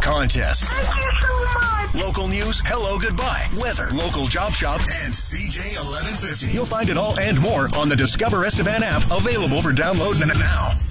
contests. Thank you so much. Local news, hello, goodbye, weather, local job shop, and CJ 1150. You'll find it all and more on the Discover Estevan app, available for download now.